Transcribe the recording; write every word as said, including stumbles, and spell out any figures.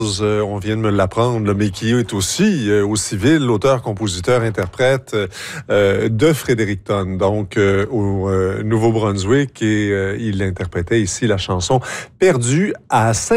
Euh, on vient de me l'apprendre, là, mais qui est aussi euh, au civil, l'auteur, compositeur, interprète euh, de Fredericton, donc euh, au euh, Nouveau-Brunswick, et euh, il interprétait ici la chanson Perdue à Saint